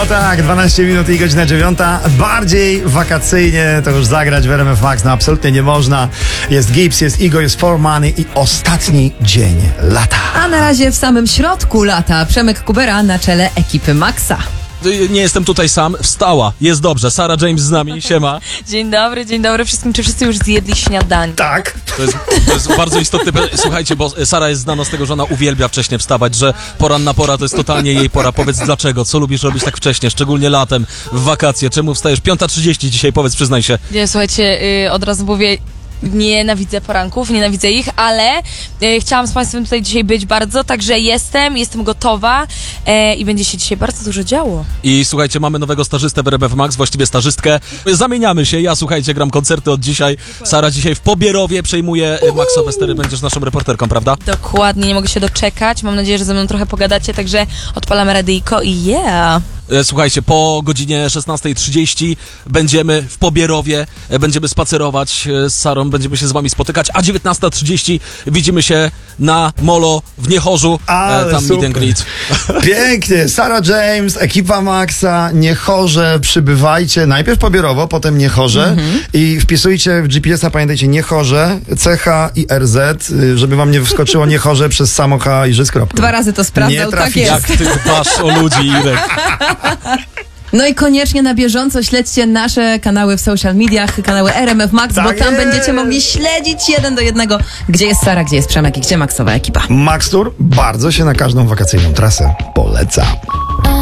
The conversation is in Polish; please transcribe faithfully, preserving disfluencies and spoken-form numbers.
No tak, dwanaście minut i godzina dziewiąta. Bardziej wakacyjnie to już zagrać w R M F Max no absolutnie nie można. Jest Gibbs, jest Igo, jest For Money i ostatni dzień lata. A na razie w samym środku lata Przemek Kubera na czele ekipy Maxa. Nie jestem tutaj sam, wstała, jest dobrze. Sarah James z nami, siema. Dzień dobry, dzień dobry wszystkim. Czy wszyscy już zjedli śniadanie? Tak. To jest, to jest bardzo istotne. Słuchajcie, bo Sara jest znana z tego, że ona uwielbia wcześnie wstawać, że poranna pora to jest totalnie jej pora. Powiedz dlaczego, co lubisz robić tak wcześnie, szczególnie latem, w wakacje, czemu wstajesz? piąta trzydzieści dzisiaj, powiedz, przyznaj się. Nie, słuchajcie, yy, od razu mówię, nienawidzę poranków, nienawidzę ich, ale yy, chciałam z Państwem tutaj dzisiaj być bardzo, także jestem, jestem gotowa yy, i będzie się dzisiaj bardzo dużo działo. I słuchajcie, mamy nowego stażystę w R M F Max, właściwie stażystkę. Zamieniamy się, ja słuchajcie, gram koncerty od dzisiaj. Sara dzisiaj w Pobierowie przejmuje Maxowe stery, będziesz naszą reporterką, prawda? Dokładnie, nie mogę się doczekać, mam nadzieję, że ze mną trochę pogadacie, także odpalamy radyjko i yeah! Słuchajcie, po godzinie szesnasta trzydzieści będziemy w Pobierowie, będziemy spacerować z Sarą, będziemy się z wami spotykać, a dziewiętnasta trzydzieści widzimy się na Molo w Niechorzu, Ale tam super. meet and greet. Pięknie. Sarah James, ekipa Maxa, Niechorze, przybywajcie. Najpierw Pobierowo, potem Niechorze mm-hmm. i wpisujcie w G P S a, pamiętajcie, Niechorze, C H i R Z, żeby wam nie wskoczyło Niechorze przez samo H i Ż z kropką. Dwa razy to sprawdzał, tak jest. Jak ty dbasz o ludzi, Irek. No i koniecznie na bieżąco śledźcie nasze kanały w social mediach, kanały R M F Max, Tak bo tam jest. będziecie mogli śledzić jeden do jednego, gdzie jest Sara, gdzie jest Przemek i gdzie Maxowa ekipa. Max Tour bardzo się na każdą wakacyjną trasę poleca.